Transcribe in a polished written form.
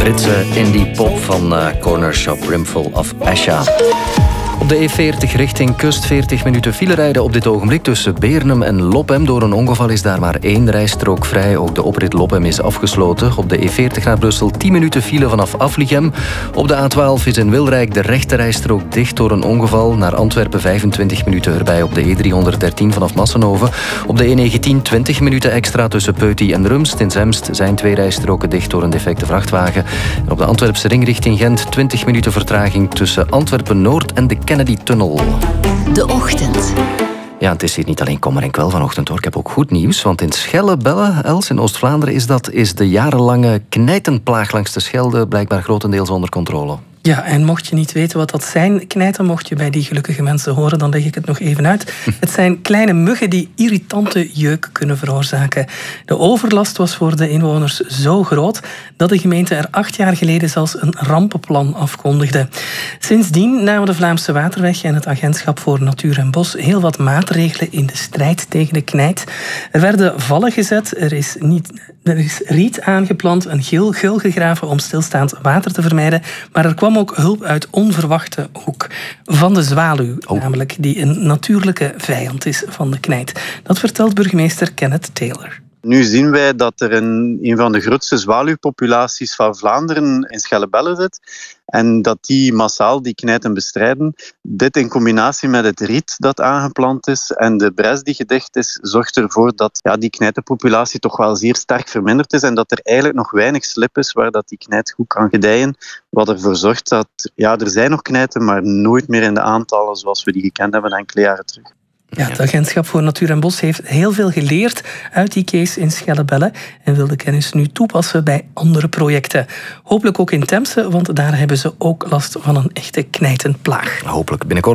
Britse indie pop van Corner Shop Brimful of Asha. Op de E40 richting kust 40 minuten file rijden op dit ogenblik tussen Beernem en Lopem. Door een ongeval is daar maar 1 rijstrook vrij. Ook de oprit Lopem is afgesloten. Op de E40 naar Brussel 10 minuten file vanaf Aflichem. Op de A12 is in Wilrijk de rechte rijstrook dicht door een ongeval. Naar Antwerpen 25 minuten erbij op de E313 vanaf Massenhoven. Op de E19 20 minuten extra tussen Peuty en Rumst. In Zemst zijn 2 rijstroken dicht door een defecte vrachtwagen. En op de Antwerpse ring richting Gent 20 minuten vertraging tussen Antwerpen-Noord en de Kennedy-tunnel. De Ochtend. Ja, het is hier niet alleen kommer en kwel vanochtend hoor. Ik heb ook goed nieuws, want in Schellebelle, Els, in Oost-Vlaanderen, is de jarenlange knijtenplaag langs de Schelde blijkbaar grotendeels onder controle. Ja, en mocht je niet weten wat dat zijn, knijten, mocht je bij die gelukkige mensen horen, dan leg ik het nog even uit. Het zijn kleine muggen die irritante jeuk kunnen veroorzaken. De overlast was voor de inwoners zo groot dat de gemeente er 8 jaar geleden zelfs een rampenplan afkondigde. Sindsdien namen de Vlaamse Waterweg en het Agentschap voor Natuur en Bos heel wat maatregelen in de strijd tegen de knijt. Er werden vallen gezet, er is riet aangeplant, een geul gegraven om stilstaand water te vermijden, maar er kwam ook hulp uit onverwachte hoek. Van de zwaluw, namelijk, die een natuurlijke vijand is van de knijt. Dat vertelt burgemeester Kenneth Taylor. Nu zien wij dat er een van de grootste zwaluwpopulaties van Vlaanderen in Schellebelle zit. En dat die massaal die knijten bestrijden. Dit in combinatie met het riet dat aangeplant is en de bres die gedicht is, zorgt ervoor dat die knijtenpopulatie toch wel zeer sterk verminderd is en dat er eigenlijk nog weinig slip is waar dat die knijt goed kan gedijen. Wat ervoor zorgt dat, er zijn nog knijten, maar nooit meer in de aantallen zoals we die gekend hebben enkele jaren terug. Ja, het Agentschap voor Natuur en Bos heeft heel veel geleerd uit die case in Schellebelle en wil de kennis nu toepassen bij andere projecten. Hopelijk ook in Temse, want daar hebben ze ook last van een echte knijtenplaag. Hopelijk binnenkort.